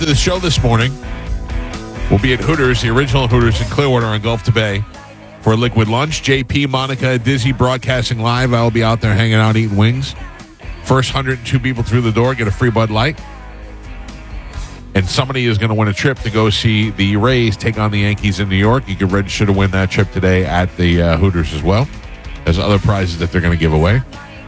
After the show this morning, we'll be at Hooters, the original Hooters in Clearwater on Gulf to Bay for a liquid lunch. JP, Monica, Dizzy broadcasting live. I'll be out there hanging out, eating wings. First 102 people through the door get a free Bud Light. And somebody is going to win a trip to go see the Rays take on the Yankees in New York. You can register to win that trip today at the Hooters as well. There's other prizes that they're going to give away.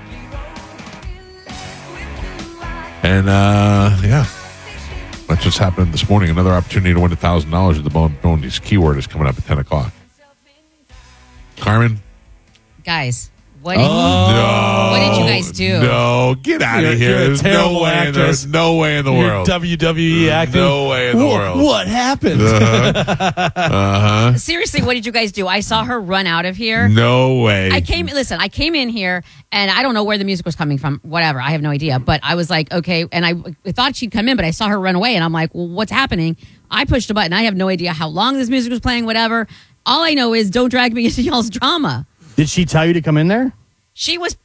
And, yeah, that's what's happening this morning. Another opportunity to win $1,000 with the Boney's keyword is coming up at 10 o'clock. Carmen? Guys, what did you guys do? No, get out of here. There's no way in the world. WWE acting. No way in the world. What happened? Seriously, what did you guys do? I saw her run out of here. No way. I came in here, and I don't know where the music was coming from. Whatever, I have no idea. But I was like, okay, and I thought she'd come in, but I saw her run away, and I'm like, well, what's happening? I pushed a button. I have no idea how long this music was playing, whatever. All I know is don't drag me into y'all's drama. Did she tell you to come in there? She was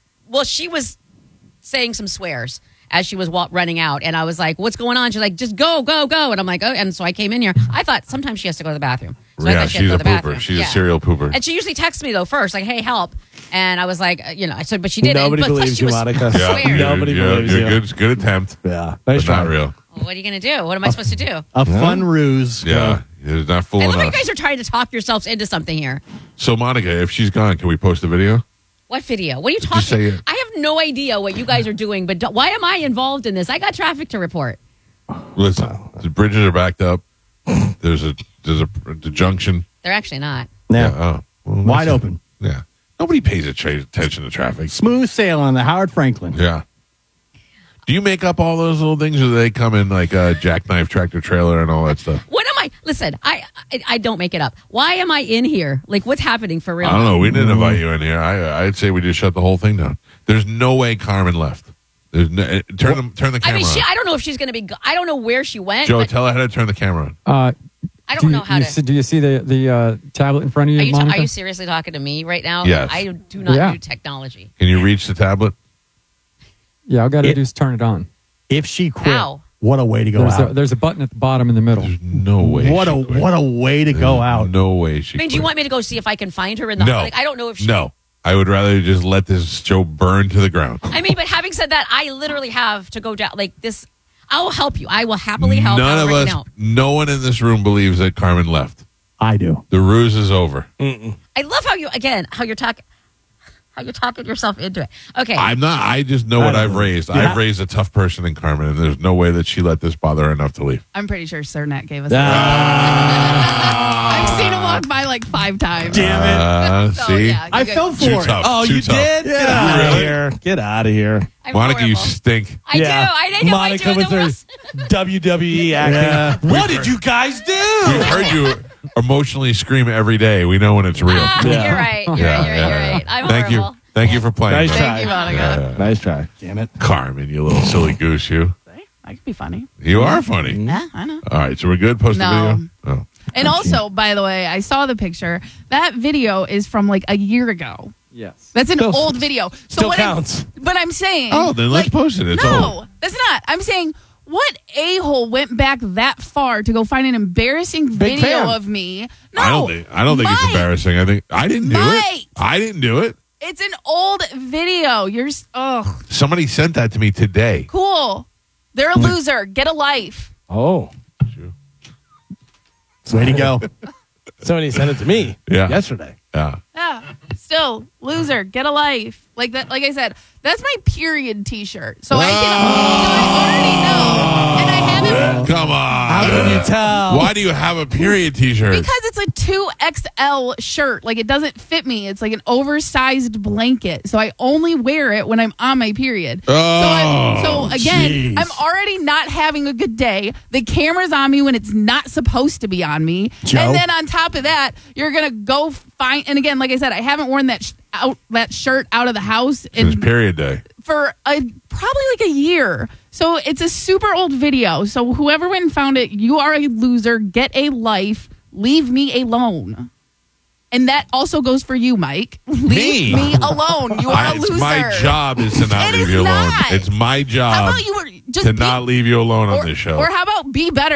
saying some swears as she was running out. And I was like, what's going on? She's like, just go, go, go. And I'm like, oh. And so I came in here. I thought sometimes she has to go to the bathroom. So I thought she had she's to go a to the pooper. bathroom. She's a serial pooper. And she usually texts me, though, first, like, hey, help. And I was like, I said, but she didn't. Nobody but believes you, Monica. Nobody believes you. Good attempt. Yeah. But not real. Well, what are you going to do? What am I supposed to do? A fun ruse. Yeah. It's not fooling I love us. you guys are trying to talk yourselves into something here. So, Monica, if she's gone, can we post a video? What video? What are you talking about? I have no idea what you guys are doing, but why am I involved in this? I got traffic to report. Listen, the bridges are backed up. There's a junction. They're actually not. Yeah. Wide open. Yeah. Nobody pays attention to traffic. Smooth sail on the Howard Franklin. Yeah. Do you make up all those little things, or do they come in like a jackknife tractor trailer and all that stuff? What am I? Listen, I don't make it up. Why am I in here? Like, what's happening for real? I don't know. We didn't invite you in here. I'd say we just shut the whole thing down. There's no way Carmen left. There's no, turn the camera on. I don't know if she's going to be. I don't know where she went. Joe, tell her how to turn the camera I on. don't know how to. Do you see the tablet in front of you, Monica? Are you seriously talking to me right now? Yes. I do not do technology. Can you reach the tablet? Yeah, all I got to do is turn it on. If she quit, How? what a way to go out. There's a button at the bottom in the middle. There's no way. What a way to go out. No way she do you want me to go see if I can find her in the? No. Like, I don't know if she. No. I would rather just let this show burn to the ground. I mean, but having said that, I literally have to go down like this. I will help you. I will happily help. None of us. No one in this room believes that Carmen left. I do. The ruse is over. I love how you're talking yourself into it. Okay. I'm not. I just know what I've raised. I've raised a tough person in Carmen, and there's no way that she let this bother her enough to leave. I'm pretty sure Cernet gave us Ah. I've seen him walk by like 5 times. Damn it. See? Yeah, I fell for Too it. tough. Oh, Too you tough. did? Get out of here. Get out of here. I'm Monica, you horrible. stink. I do. I know Monica I do. with her WWE acting. What did you guys do? We've heard you emotionally scream every day. We know when it's real. You're right. You're right. I'm Thank horrible. you. Thank you for playing. Nice man. try. Thank you, Monica. Nice try. Damn it. Carmen, you little silly goose, you. I could be funny. You are funny. Yeah, I know. All right, so we're good? Post the No. video? Oh. And also, by the way, I saw the picture. That video is from like a year ago. Yes. That's an Still- old video. So still what counts. But I'm saying. Oh, then let's post it. It's no, old. that's not. I'm saying, what a-hole went back that far to go find an embarrassing Big video fan. of me? No. I don't think it's Mike, embarrassing. I think I didn't do Mike. it. I didn't do it. It's an old video. Somebody sent that to me today. Cool. They're a loser. Get a life. Oh. Way to go. Somebody sent it to me yesterday. Yeah. Yeah. Still, loser. Get a life. Like that. Like I said, that's my period T-shirt. So I already know, and I haven't. Come on. How can you tell? Why do you have a period T-shirt? Because it's a 2XL shirt. Like, it doesn't fit me. It's like an oversized blanket. So I only wear it when I'm on my period. Oh, so again, jeez. I'm already not having a good day. The camera's on me when it's not supposed to be on me. Joe? And then on top of that, you're going to go find, and again, like I said, I haven't worn that shirt out of the house It's period day. for probably like a year. So it's a super old video. So whoever went and found it, you are a loser. Get a life. Leave me alone. And that also goes for you, Mike. Leave me alone. You are a loser. It's my job is to not It leave is you alone. not. It's my How job about you were just to not leave you alone on or, this show. Or how about be better?